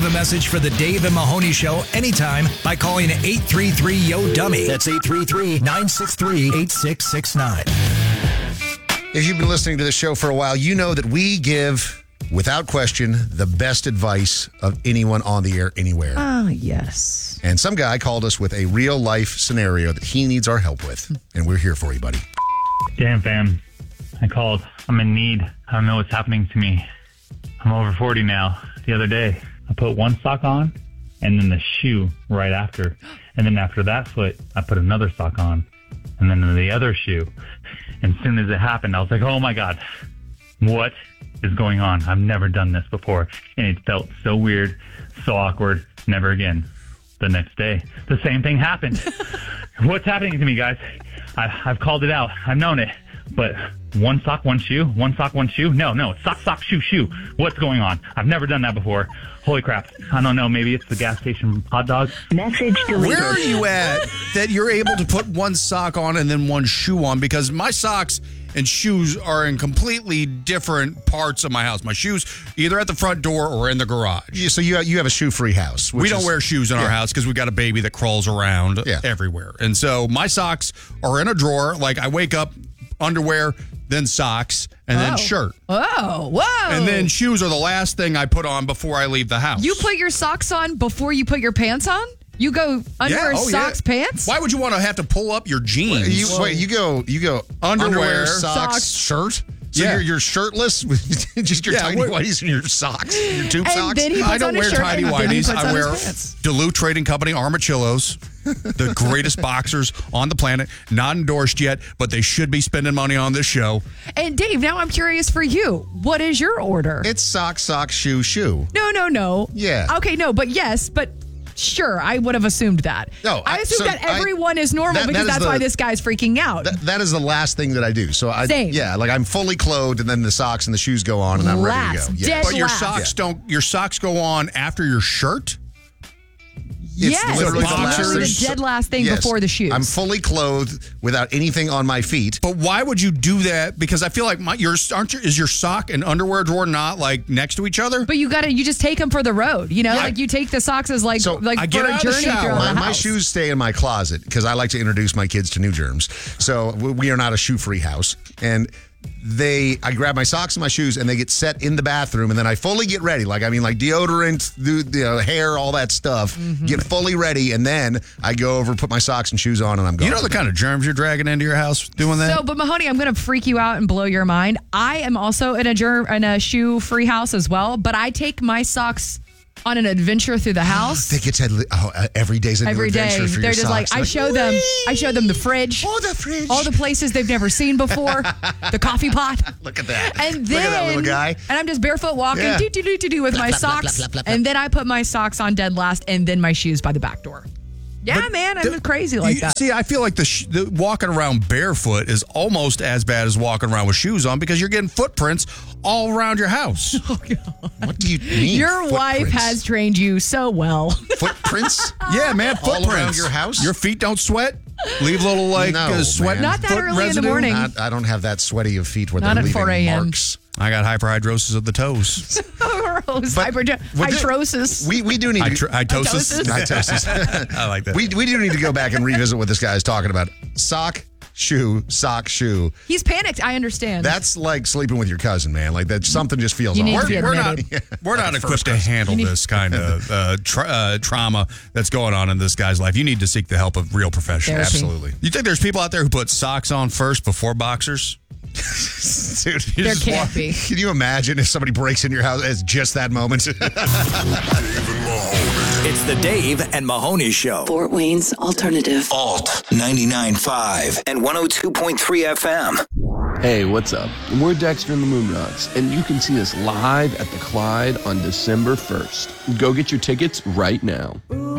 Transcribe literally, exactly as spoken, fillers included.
leave a message for the Dave and Mahoney Show anytime by calling eight three three, Y O, Dummy. That's eight three three, nine six three, eight six six nine. If you've been listening to this show for a while, you know that we give, without question, the best advice of anyone on the air anywhere. Ah, yes. And some guy called us with a real-life scenario that he needs our help with. And we're here for you, buddy. Damn, fam. I called. I'm in need. I don't know what's happening to me. I'm over forty now. The other day, I put one sock on and then the shoe right after. And then after that foot, I put another sock on and then the other shoe. And as soon as it happened, I was like, oh my God, what is going on? I've never done this before. And it felt so weird, so awkward. Never again. The next day, the same thing happened. What's happening to me, guys? I, I've called it out. I've known it. But one sock, one shoe, one sock, one shoe. No, no, sock, sock, shoe, shoe. What's going on? I've never done that before. Holy crap. I don't know. Maybe it's the gas station hot dog. Message deleted. Where are you at that you're able to put one sock on and then one shoe on? Because my socks and shoes are in completely different parts of my house. My shoes either at the front door or in the garage. Yeah, so you you have a shoe-free house. We don't is, wear shoes in yeah. our house because we got a baby that crawls around yeah. everywhere. And so my socks are in a drawer. Like I wake up, underwear, then socks, and oh. then shirt. Whoa, whoa. And then shoes are the last thing I put on before I leave the house. You put your socks on before you put your pants on? You go underwear, yeah. oh, socks, yeah. pants? Why would you want to have to pull up your jeans? You, wait, you go you go underwear, Underwear, socks, socks. shirt? So Yeah. you're, you're shirtless with just your Yeah, tiny what- whities and your socks, your tube And socks? then he puts I don't on his wear shirt tidy and then he whities. puts I on his wear pants. Duluth Trading Company Armachillos, the greatest boxers on the planet. Not endorsed yet, but they should be spending money on this show. And Dave, now I'm curious for you. What is your order? It's sock, sock, shoe, shoe. no, no, no. Yeah. Okay, no, but yes, but sure, I would have assumed that. No, I I- assumed so that I- everyone is normal that- because that is that's the- why this guy's freaking out. That, that is the last thing that I do. So I, Same. yeah, like I'm fully clothed, and then the socks and the shoes go on, and I'm Last. ready to go. Dead But your last. socks don't. Your socks go on after your shirt. Yes, literally it's the last literally thing. the dead last thing Yes. before the shoes. I'm fully clothed without anything on my feet. But why would you do that? Because I feel like my your aren't your, is your sock and underwear drawer not like next to each other? But you gotta, you just take them for the road. You know, Yeah. like you take the socks as like, So, like I for get a out of the journey shower. throughout My, the my house. shoes stay in my closet because I like to introduce my kids to new germs. So we we are not a shoe-free house. And they, I grab my socks and my shoes, and they get set in the bathroom, and then I fully get ready. Like, I mean, like deodorant, the, the uh, hair, all that stuff. Mm-hmm. Get fully ready, and then I go over, put my socks and shoes on, and I'm going. You know the kind of germs you're dragging into your house doing that? So, but Mahoney, I'm going to freak you out and blow your mind. I am also in a germ in a shoe free house as well, but I take my socks on an adventure through the house. They get to, oh, uh, every day's a new Every day, adventure for they're your just like socks. I show them. I show them the fridge, Oh, the fridge. all the places they've never seen before, the coffee pot. Look at that. And Look then, at that little guy. and I'm just barefoot walking, Yeah. do do do do do with my Flap, flap, socks, flap, flap, flap, and then I put my socks on dead last, and then my shoes by the back door. Yeah, But man, I'm the- crazy like you- that. See, I feel like the, sh- the walking around barefoot is almost as bad as walking around with shoes on because you're getting footprints all around your house. What do you mean? Your wife footprints? has trained you so well. footprints. Yeah, man, All footprints around your house? Your feet don't sweat. Leave little like No, uh, sweat. man. Not that foot early in the residue. morning. Not, I don't have that sweaty of feet where Not they're at four leaving a.m. marks. I got hyperhidrosis of the toes. Gross. But- Hyper- Well, th- hydrosis. We we do need to Hydro- Hitosis. Mitosis. I like that. we we do need to go back and revisit what this guy is talking about. Sock, shoe, sock, shoe. He's panicked. I understand. That's like sleeping with your cousin, man. Like that, something just feels You off. need to we're, be we're not admitted. we're not equipped to handle this kind of uh, tra- uh, trauma that's going on in this guy's life. You need to seek the help of real professionals. Therapy. Absolutely, You think there's people out there who put socks on first before boxers? dude. you there just can't walk- be. Can you imagine if somebody breaks in your house? It's just that moment. It's the Dave and Mahoney Show. Fort Wayne's Alternative. Alt ninety-nine point five and one oh two point three F M. Hey, what's up? We're Dexter and the Moonrods, and you can see us live at the Clyde on December first. Go get your tickets right now. Ooh.